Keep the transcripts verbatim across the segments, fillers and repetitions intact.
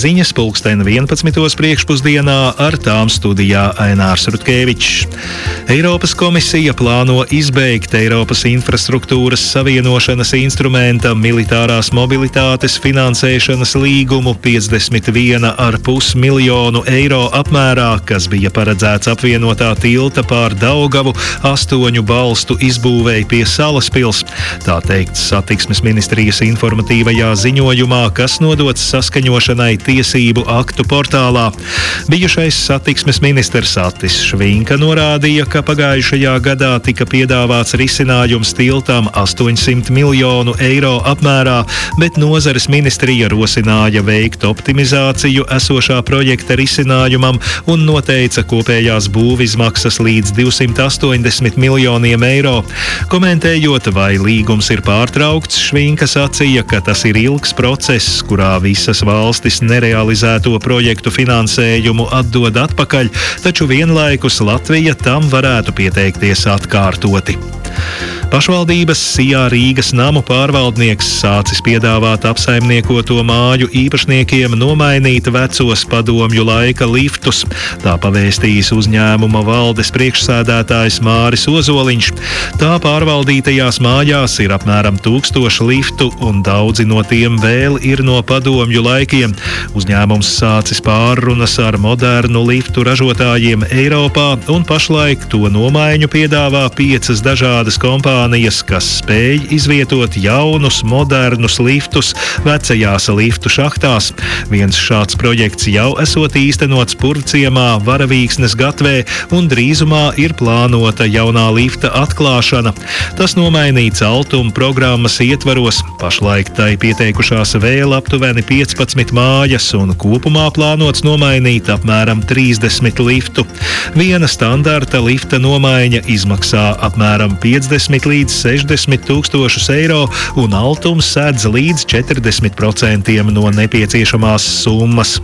ziņas pulksten vienpadsmitos priekšpusdienā, ar tām studijā Ainārs Rutkevičs. Eiropas komisija plāno izbeigt Eiropas infrastruktūras savienošanas instrumenta militārās mobilitātes finansēšanas līgumu piecdesmit viena ar pus miljonu eiro apmērā, kas bija paredzēts apvienotā tilta pār Daugavu astoņu balstu izbūvēi pie Salaspils. Tā teikts satiksmes ministrijas informatīvajā ziņojumā, kas nodots saskaņošanai tiesību aktu portālā. Bijušais satiksmes ministrs Atis Švinka norādīja, ka pagājušajā gadā tika piedāvāts risinājums tiltam astoņsimt miljonu eiro apmērā, bet nozares ministrija rosināja veikt optimizāciju esošā projekta risinājumam un noteica kopējās būvizmaksas līdz divsimt astoņdesmit miljoniem eiro. Komentējot, vai līgums ir pārtraukts, Švinka sacīja, ka tas ir ilgs process, kurā visas valstis nerealizēto projektu finansējumu atdod atpakaļ, taču vienlaikus Latvija tam varētu pieteikties atkārtoti. Pašvaldības Sijā Rīgas namu pārvaldnieks sācis piedāvāt apsaimniekoto māju īpašniekiem nomainīt vecos padomju laika liftus. Tā pavēstījis uzņēmuma valdes priekšsēdētājs Māris Ozoliņš. Tā pārvaldītajās mājās ir apmēram tūkstoši liftu, un daudzi no tiem vēl ir no padomju laikiem. Uzņēmums sācis pārrunas ar modernu liftu ražotājiem Eiropā, un pašlaik to nomaiņu piedāvā piecas dažādas kompānijas, kas spēj izvietot jaunus, modernus liftus vecajās liftu šahtās. Viens šāds projekts jau esot īstenots Purvciemā, Varavīksnes gatvē, un drīzumā ir plānota jaunā lifta atklāšana. Tas nomainīts Altuma programmas ietvaros. Pašlaik tai pieteikušās vēl aptuveni piecpadsmit mājas, un kopumā plānots nomainīt apmēram trīsdesmit liftu. Viena standarta lifta nomaiņa izmaksā apmēram piecdesmit līdz sešdesmit tūkstošus eiro, un Altums sēdz līdz četrdesmit procentiem no nepieciešamās summas.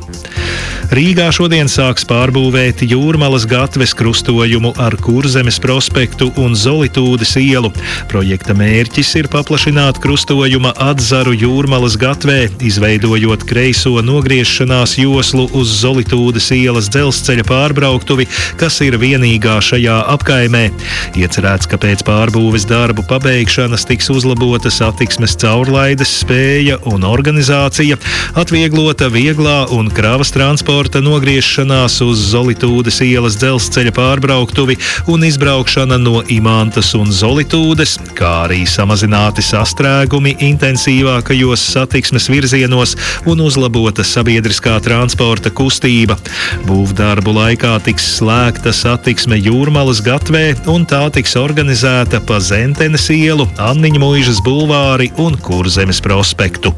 Rīgā šodien sāks pārbūvēt Jūrmalas gatves krustojumu ar Kurzemes prospektu un Zolitūdes ielu. Projekta mērķis ir paplašināt krustojuma atzaru Jūrmalas gatvē, izveidojot kreiso nogriešanās joslu uz Zolitūdes ielas dzelzceļa pārbrauktuvi, kas ir vienīgā šajā apkaimē. Iecerēts, ka pēc pārbūves darbu pabeigšanas tiks uzlabota satiksmes caurlaides spēja un organizācija, atvieglota vieglā un kravas transporta nogriešanās uz Zolitūdes ielas dzelzceļa pārbrauktuvi un izbraukšana no Imantas un Zolitūdes, kā arī samazināti sastrēgumi intensīvākajos satiksmes virzienos un uzlabota sabiedriskā transporta kustība. Būvdarbu laikā tiks slēgta satiksme Jūrmalas gatvē, un tā tiks organizēta pa Zentenes ielu, Anniņmuižas bulvāri un Kurzemes prospektu.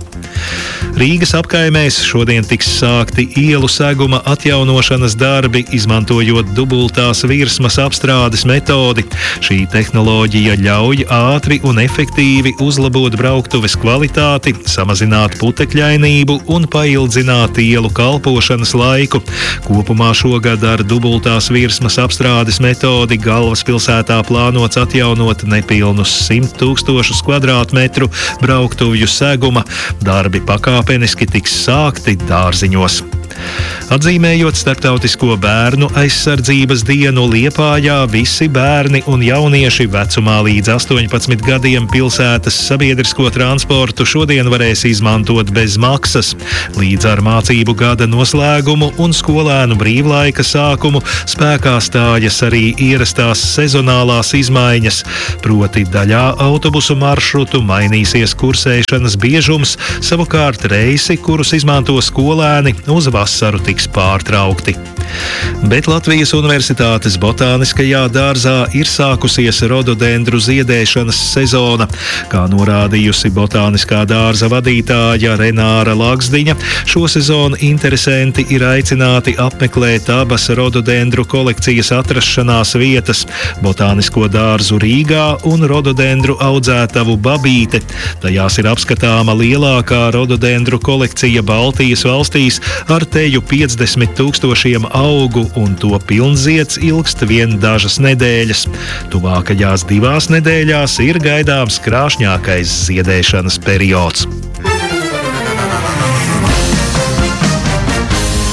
Rīgas apkaimēs šodien tiks sākti ielu seguma atjaunošanas darbi, izmantojot dubultās virsmas apstrādes metodi. Šī tehnoloģija ļauj ātri un efektīvi uzlabot brauktuves kvalitāti, samazināt putekļainību un paildzināt ielu kalpošanas laiku. Kopumā šogad ar dubultās virsmas apstrādes metodi galvaspilsētā plānots atjaunot nepilnus simt tūkstošus kvadrātmetru brauktuvju seguma. Darbi pakāpeniski tiks sākti dārziņos. Atzīmējot Starptautisko bērnu aizsardzības dienu Liepājā, visi bērni un jaunieši vecumā līdz astoņpadsmit gadiem pilsētas sabiedrisko transportu šodien varēs izmantot bez maksas. Līdz ar mācību gada noslēgumu un skolēnu brīvlaika sākumu spēkā stājas arī ierastās sezonālās izmaiņas, proti daļā autobusu maršrutu mainīsies kursēšanas biežums, savukārt reisi, kurus izmanto skolēni, uz vasaru tiks pārtraukti. Bet Latvijas Universitātes botāniskajā dārzā ir sākusies rododendru ziedēšanas sezona. Kā norādījusi botāniskā dārza vadītāja Renāra Lagzdiņa, šo sezonu interesanti ir aicināti apmeklēt abas rododendru kolekcijas atrašanās vietas – Botānisko dārzu Rīgā un rododendru audzētavu Babīte. Tajās ir apskatāma lielākā rododendru kolekcija Baltijas valstīs ar teju piecdesmit tūkstošiem augu, un to pilnzieds ilgst vien dažas nedēļas. Tuvākajās divās nedēļās ir gaidāms krāšņākais ziedēšanas periods.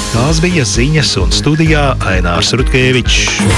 Tās bija ziņas un studijā Ainārs Rutkevičs.